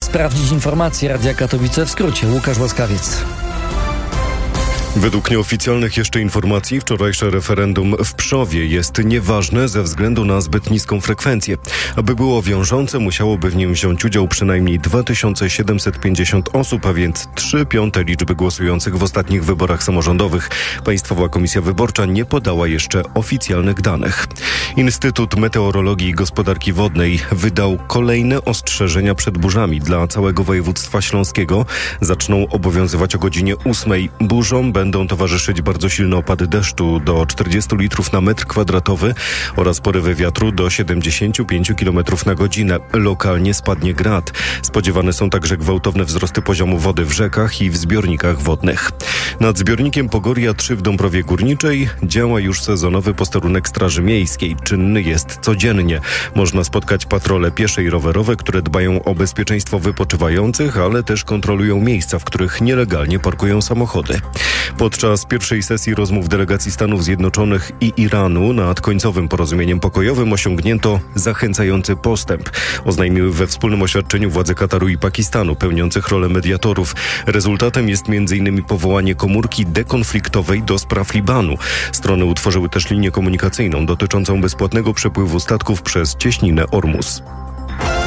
sprawdzić informacje Radia Katowice. W skrócie, Łukasz Łaskawiec. Według nieoficjalnych jeszcze informacji wczorajsze referendum w Pszowie jest nieważne ze względu na zbyt niską frekwencję. Aby było wiążące, musiałoby w nim wziąć udział przynajmniej 2750 osób, a więc 3/5 liczby głosujących w ostatnich wyborach samorządowych. Państwowa Komisja Wyborcza nie podała jeszcze oficjalnych danych. Instytut Meteorologii i Gospodarki Wodnej wydał kolejne ostrzeżenia przed burzami dla całego województwa śląskiego. Zaczną obowiązywać o godzinie 8:00. Burzom będą towarzyszyć bardzo silne opady deszczu do 40 litrów na metr kwadratowy oraz porywy wiatru do 75 km na godzinę. Lokalnie spadnie grad. Spodziewane są także gwałtowne wzrosty poziomu wody w rzekach i w zbiornikach wodnych. Nad zbiornikiem Pogoria 3 w Dąbrowie Górniczej działa już sezonowy posterunek Straży Miejskiej. Czynny jest codziennie. Można spotkać patrole piesze i rowerowe, które dbają o bezpieczeństwo wypoczywających, ale też kontrolują miejsca, w których nielegalnie parkują samochody. Podczas pierwszej sesji rozmów delegacji Stanów Zjednoczonych i Iranu nad końcowym porozumieniem pokojowym osiągnięto zachęcający postęp. Oznajmiły we wspólnym oświadczeniu władze Kataru i Pakistanu, pełniących rolę mediatorów. Rezultatem jest m.in. powołanie komórki dekonfliktowej do spraw Libanu. Strony utworzyły też linię komunikacyjną dotyczącą bezpłatnego przepływu statków przez cieśninę Ormus.